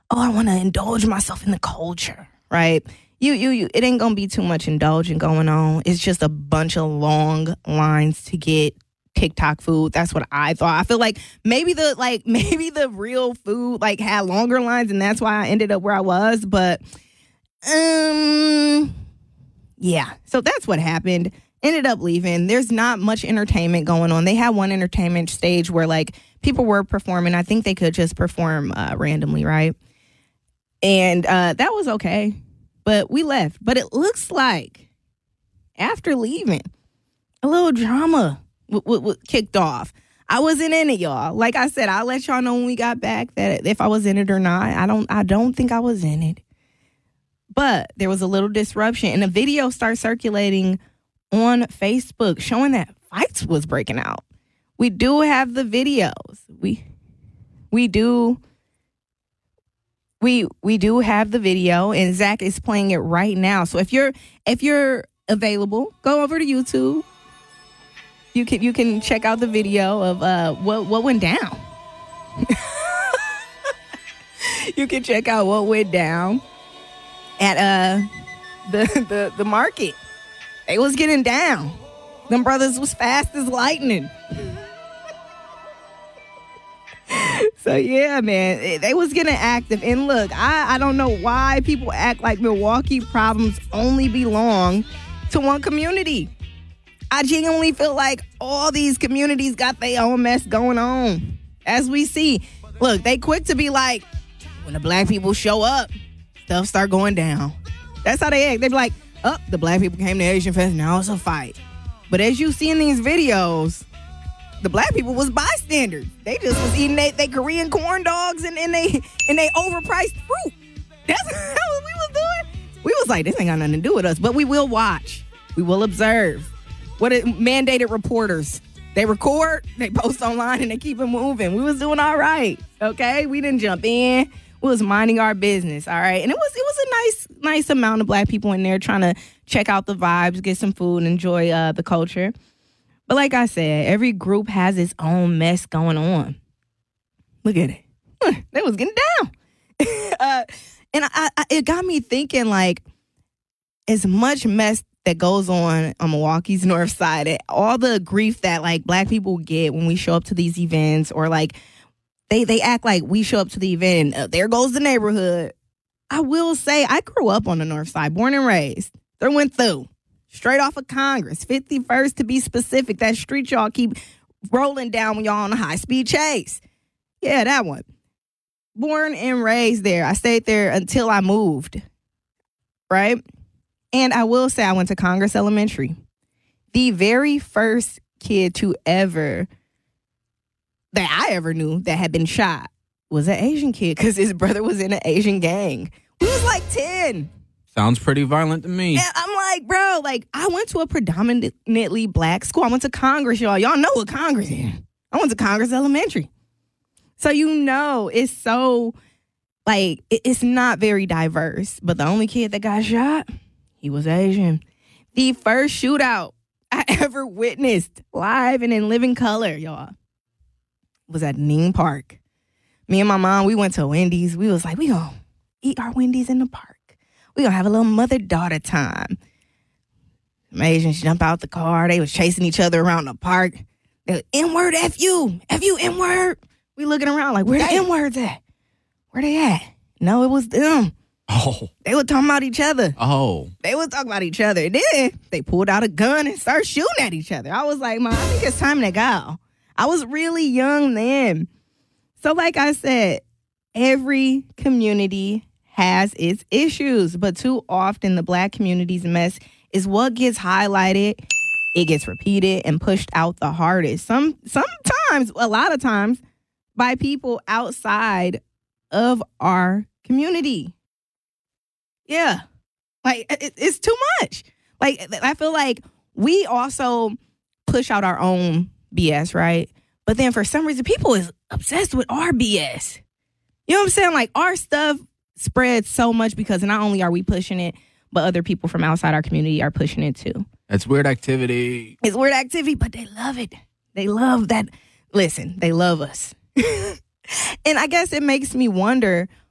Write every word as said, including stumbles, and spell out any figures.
oh, I want to indulge myself in the culture, right? You, you, you, it ain't going to be too much indulging going on. It's just a bunch of long lines to get TikTok food. That's what I thought. I feel like maybe the, like, maybe the real food, like, had longer lines, and that's why I ended up where I was. But, um, yeah. So that's what happened. Ended up leaving. There's not much entertainment going on. They had one entertainment stage where, like, people were performing. I think they could just perform uh, randomly, right? And uh, that was okay. But we left. But it looks like after leaving, a little drama w- w- w- kicked off. I wasn't in it, y'all. Like I said, I'll let y'all know when we got back that if I was in it or not. I don't. I don't think I was in it. But there was a little disruption, and a video started circulating on Facebook showing that fights was breaking out. We do have the videos. We we do we we do have the video, and Zach is playing it right now. So if you're if you're available, go over to YouTube. You can you can check out the video of uh what what went down. You can check out what went down at uh the the the market. They was getting down. Them brothers was fast as lightning. So, yeah, man, they was getting active. And look, I, I don't know why people act like Milwaukee problems only belong to one community. I genuinely feel like all these communities got their own mess going on. As we see, look, they quick to be like, when the black people show up, stuff start going down. That's how they act. They be like, oh, the black people came to Asian Fest, now it's a fight. But as you see in these videos, the black people was bystanders. They just was eating they, they Korean corn dogs and, and they and they overpriced fruit. That's what we was doing. We was like, this ain't got nothing to do with us. But we will watch. We will observe. What it, mandated reporters. They record, they post online, and they keep it moving. We was doing all right. Okay? We didn't jump in. We was minding our business, all right? And it was it was a nice nice amount of black people in there trying to check out the vibes, get some food, and enjoy uh, the culture. But like I said, every group has its own mess going on. Look at it. They was getting down. uh, and I, I, it got me thinking, like, as much mess that goes on on Milwaukee's north side, all the grief that, like, black people get when we show up to these events, or, like, They they act like we show up to the event and uh, there goes the neighborhood. I will say I grew up on the north side, born and raised. Through and through. Straight off of Congress. fifty-first to be specific. That street y'all keep rolling down when y'all on a high-speed chase. Yeah, that one. Born and raised there. I stayed there until I moved. Right? And I will say I went to Congress Elementary. The very first kid to ever... that I ever knew that had been shot was an Asian kid because his brother was in an Asian gang. He was like ten. Sounds pretty violent to me. And I'm like, bro, like, I went to a predominantly black school. I went to Congress, y'all. Y'all know what Congress is. I went to Congress Elementary. So, you know, it's so, like, it's not very diverse. But the only kid that got shot, he was Asian. The first shootout I ever witnessed live and in living color, y'all, was at Ning Park. Me and my mom, we went to Wendy's. We was like, we gonna eat our Wendy's in the park. We gonna have a little mother-daughter time. Some Asians jump out the car. They was chasing each other around the park. They was, N-word, F you. F you, N-word. We looking around like, where the N-words at? Where they at? No, it was them. Oh. They were talking about each other. Oh. They were talking about each other. Then they pulled out a gun and started shooting at each other. I was like, Mom, I think it's time to go. I was really young then. So like I said, every community has its issues, but too often the black community's mess is what gets highlighted, it gets repeated and pushed out the hardest. Some sometimes, a lot of times, by people outside of our community. Yeah. Like, it, it's too much. Like, I feel like we also push out our own B S, right? But then for some reason, people is obsessed with our B S. You know what I'm saying? Like, our stuff spreads so much because not only are we pushing it, but other people from outside our community are pushing it too. That's weird activity. It's weird activity, but they love it. They love that. Listen, they love us. And I guess it makes me wonder,